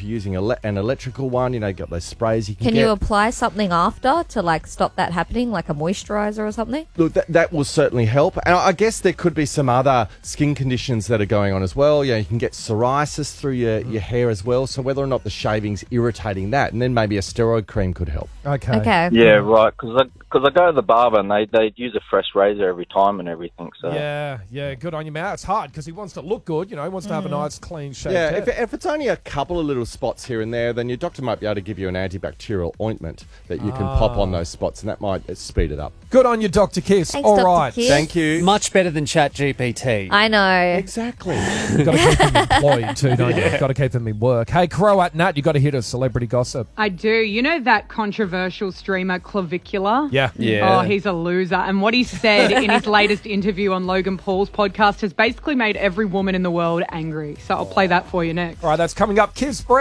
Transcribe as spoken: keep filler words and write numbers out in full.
if you're using a, an electrical one, you know, you've got those sprays you can, Can get. you apply something after to like stop that happening, like a moisturiser or something? Look, that, that will certainly help. And I guess there could be some other skin conditions that are going on as well. You know, you can get psoriasis through your, your hair as well. So whether or not the shaving's irritating that, and then maybe a steroid cream could help. Okay. Okay. Yeah, right. Because I, cause I go to the barber and they, they use a fresh razor every time and everything. So Yeah, yeah, good on you, man. It's hard because he wants to look good, you know, he wants to have a nice, clean shaved Yeah, head. if, if it's only a couple of little spots here and there, then your doctor might be able to give you an antibacterial ointment that you can pop on those spots, and that might uh, speed it up. Good on you, Doctor Kiss. Thanks, All Doctor right. Kiss. Thank you. Much better than ChatGPT. I know. Exactly. You've got to keep him employed too, don't you? You've got to keep him in work. Hey, Crow at Nat, you got to hit a celebrity gossip. I do. You know that controversial streamer Clavicular? Yeah. Yeah. Oh, he's a loser. And what he said in his latest interview on Logan Paul's podcast has basically made every woman in the world angry. So I'll play that for you next. All right, that's coming up. Kiss